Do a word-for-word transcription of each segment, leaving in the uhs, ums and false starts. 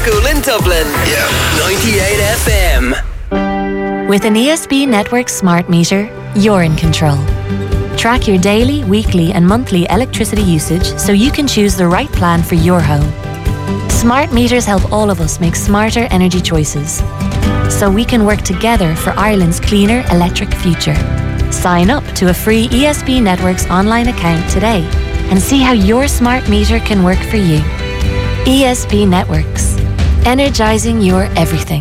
school in Dublin. Yeah. ninety-eight F M. With an E S B Network smart meter, you're in control. Track your daily, weekly and monthly electricity usage so you can choose the right plan for your home. Smart meters help all of us make smarter energy choices, so we can work together for Ireland's cleaner electric future. Sign up to a free E S B Networks online account today and see how your smart meter can work for you. E S B Networks. Energising your everything.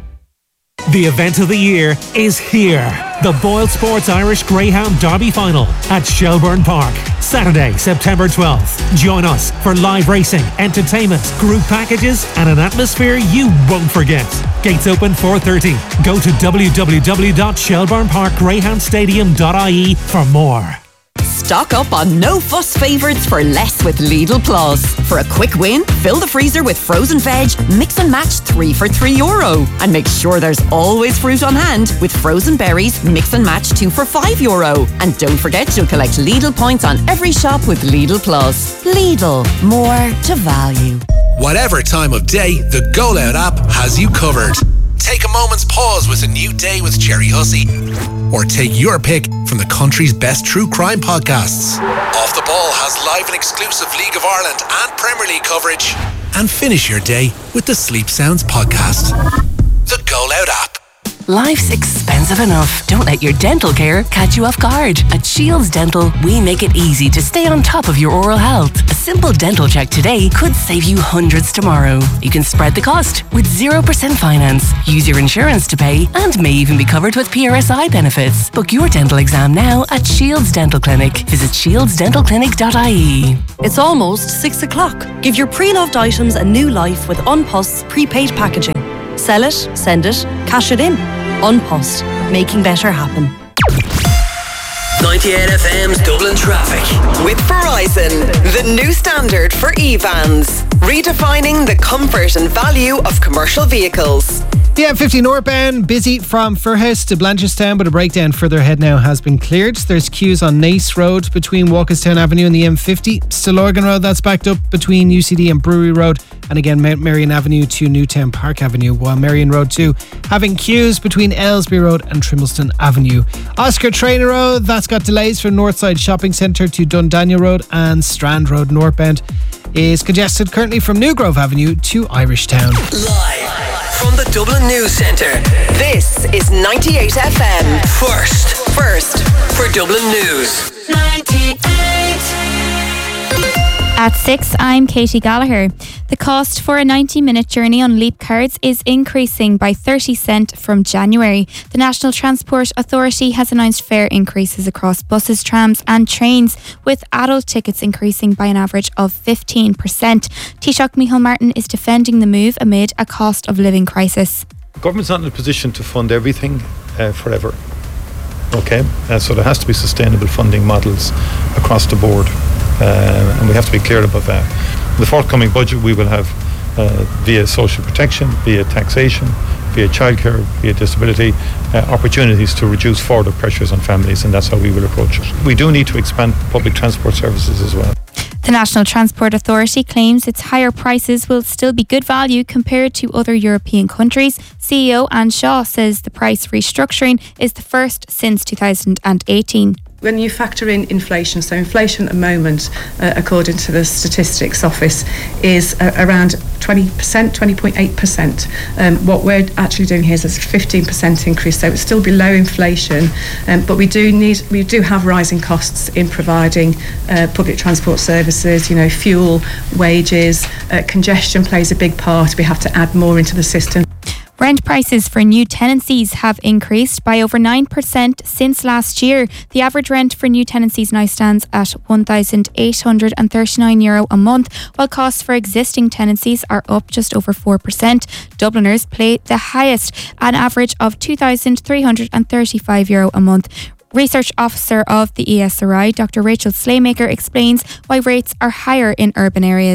The event of the year is here. The Boyle Sports Irish Greyhound Derby Final at Shelbourne Park. Saturday, September twelfth. Join us for live racing, entertainment, group packages and an atmosphere you won't forget. Gates open four thirty. Go to w w w dot shelbourne park greyhound stadium dot i e for more. Stock up on no-fuss favourites for less with Lidl Plus. For a quick win, fill the freezer with frozen veg, mix and match three for three euro. And make sure there's always fruit on hand with frozen berries, mix and match two for five euro. And don't forget you'll collect Lidl points on every shop with Lidl Plus. Lidl, more to value. Whatever time of day, the Go Loud app has you covered. Take a moment's pause with a new day with Jerry Hussey. Or take your pick from the country's best true crime podcasts. Off the Ball has live and exclusive League of Ireland and Premier League coverage. And finish your day with the Sleep Sounds podcast. The Go Loud app. Life's expensive enough. Don't let your dental care catch you off guard. At Shields Dental, we make it easy to stay on top of your oral health. A simple dental check today could save you hundreds tomorrow. You can spread the cost with zero percent finance, use your insurance to pay, and may even be covered with P R S I benefits. Book your dental exam now at Shields Dental Clinic. Visit shields dental clinic dot i e. It's almost six o'clock. Give your pre-loved items a new life with An Post's prepaid packaging. Sell it, send it, cash it in. An Post, making better happen. ninety-eight F M's Dublin Traffic. With Verizon, the new standard for e-vans. Redefining the comfort and value of commercial vehicles. The M fifty northbound busy from Firhouse to Blanchardstown, but a breakdown further ahead now has been cleared. There's queues on Nace Road between Walkerstown Avenue and the M fifty. Still Organ Road, that's backed up between U C D and Brewery Road, and again Mount Marion Avenue to Newtown Park Avenue, while Marion Road two having queues between Aylesbury Road and Trimbleston Avenue. Oscar Traynor Road, that's got delays from Northside Shopping Centre to Dundaniel Road, and Strand Road northbound is congested currently from Newgrove Avenue to Irishtown. Live from the Dublin News Centre. This is ninety-eight F M. First. First. For Dublin News. ninety-eight. At six, I'm Katie Gallagher. The cost for a ninety-minute journey on Leap cards is increasing by thirty cent from January. The National Transport Authority has announced fare increases across buses, trams and trains, with adult tickets increasing by an average of fifteen percent. Taoiseach Micheál Martin is defending the move amid a cost of living crisis. The government's not in a position to fund everything uh, forever. Okay, uh, so there has to be sustainable funding models across the board. Uh, and we have to be clear about that. In the forthcoming budget we will have uh, via social protection, via taxation, via childcare, via disability, uh, opportunities to reduce further pressures on families, and that's how we will approach it. We do need to expand public transport services as well. The National Transport Authority claims its higher prices will still be good value compared to other European countries. C E O Anne Shaw says the price restructuring is the first since two thousand eighteen. When you factor in inflation, so inflation at the moment, uh, according to the Statistics Office, is uh, around twenty percent, twenty point eight percent. Um, what we're actually doing here is a fifteen percent increase, so it's still below inflation, um, but we do need, we do have rising costs in providing uh, public transport services, you know, fuel, wages, uh, congestion plays a big part. We have to add more into the system. Rent prices for new tenancies have increased by over nine percent since last year. The average rent for new tenancies now stands at one thousand eight hundred thirty-nine euro a month, while costs for existing tenancies are up just over four percent. Dubliners pay the highest, an average of two thousand three hundred thirty-five euro a month. Research Officer of the E S R I, Doctor Rachel Slaymaker, explains why rates are higher in urban areas.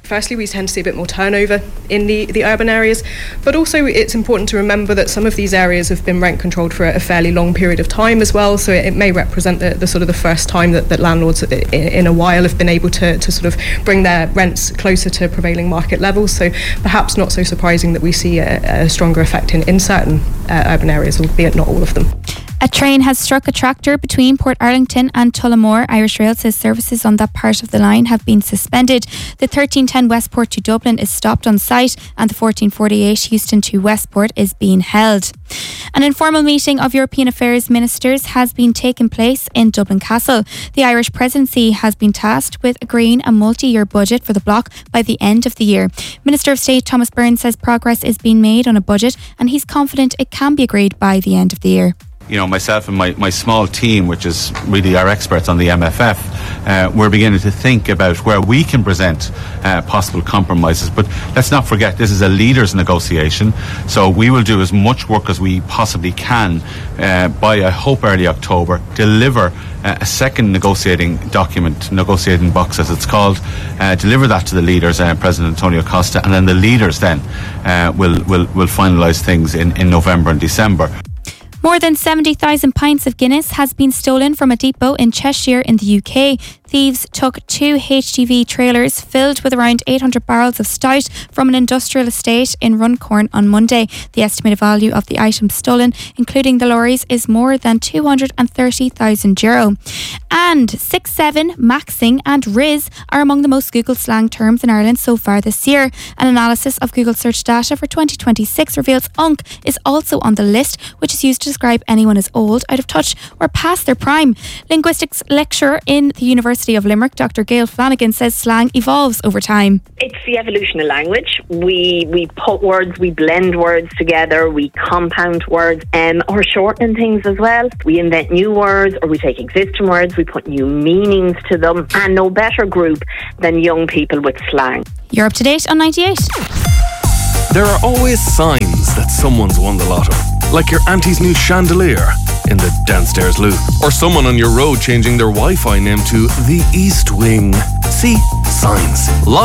Firstly, we tend to see a bit more turnover in the, the urban areas, but also it's important to remember that some of these areas have been rent controlled for a fairly long period of time as well, so it may represent the, the sort of the first time that, that landlords in a while have been able to, to sort of bring their rents closer to prevailing market levels, so perhaps not so surprising that we see a, a stronger effect in, in certain uh, urban areas, albeit not all of them. A train has struck a tractor between Portarlington and Tullamore. Irish Rail says services on that part of the line have been suspended. The thirteen ten Westport to Dublin is stopped on site and the fourteen forty-eight Houston to Westport is being held. An informal meeting of European Affairs Ministers has been taken place in Dublin Castle. The Irish presidency has been tasked with agreeing a multi-year budget for the bloc by the end of the year. Minister of State Thomas Byrne says progress is being made on a budget and he's confident it can be agreed by the end of the year. You know, myself and my, my small team, which is really our experts on the M F F, uh, we're beginning to think about where we can present uh, possible compromises. But let's not forget, this is a leaders' negotiation, so we will do as much work as we possibly can uh, by, I hope, early October, deliver uh, a second negotiating document, negotiating box as it's called, uh, deliver that to the leaders, uh, President Antonio Costa, and then the leaders then uh, will, will, will finalise things in, in November and December. More than seventy thousand pints of Guinness has been stolen from a depot in Cheshire in the U K. Thieves took two H G V trailers filled with around eight hundred barrels of stout from an industrial estate in Runcorn on Monday. The estimated value of the items stolen, including the lorries, is more than two hundred thirty thousand euro. And six seven, maxing and Riz are among the most Googled slang terms in Ireland so far this year. An analysis of Google search data for twenty twenty-six reveals Unk is also on the list, which is used to describe anyone as old, out of touch or past their prime. Linguistics lecturer in the University of Limerick, Doctor Gail Flanagan, says slang evolves over time. It's the evolution of language. We we put words, we blend words together, we compound words um, or shorten things as well. We invent new words or we take existing words, we put new meanings to them, and no better group than young people with slang. You're up to date on ninety-eight. There are always signs that someone's won the lotto. Like your auntie's new chandelier in the downstairs loo. Or someone on your road changing their Wi-Fi name to the East Wing. See? Signs. Lotto